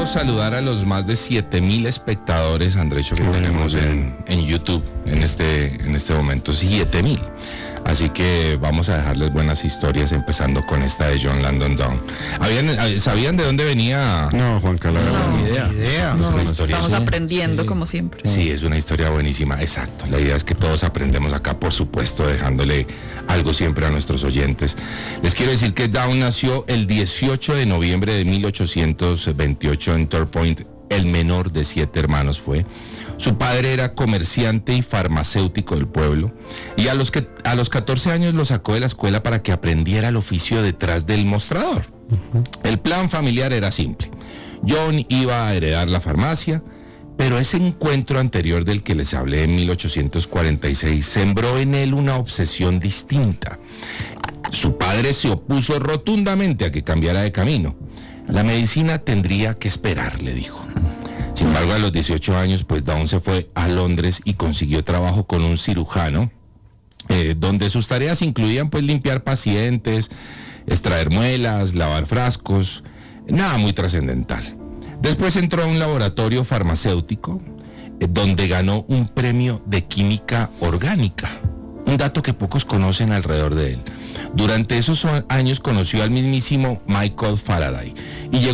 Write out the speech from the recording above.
quiero saludar a los más de 7,000 espectadores, Andrecho, que tenemos en YouTube en este momento. 7,000. Así que vamos a dejarles buenas historias, empezando con esta de John Landon Down. ¿Sabían de dónde venía? No, Juan Calabria. No, Ni idea. No, una historia. estamos aprendiendo, Sí. como siempre. Sí, es una historia buenísima, exacto. La idea es que todos aprendemos acá, por supuesto, dejándole algo siempre a nuestros oyentes. Les quiero decir que Down nació el 18 de noviembre de 1828 en Torpoint. El menor de 7 hermanos fue. Su padre era comerciante y farmacéutico del pueblo, y a los 14 años lo sacó de la escuela para que aprendiera el oficio detrás del mostrador. El plan familiar era simple. John iba a heredar la farmacia, pero ese encuentro anterior del que les hablé en 1846 sembró en él una obsesión distinta. Su padre se opuso rotundamente a que cambiara de camino. La medicina tendría que esperar, le dijo. Sin embargo, a los 18 años, pues Down se fue a Londres y consiguió trabajo con un cirujano, donde sus tareas incluían pues limpiar pacientes, extraer muelas, lavar frascos, nada muy trascendental. Después entró a un laboratorio farmacéutico, donde ganó un premio de química orgánica, un dato que pocos conocen alrededor de él. Durante esos años conoció al mismísimo Michael Faraday y llegó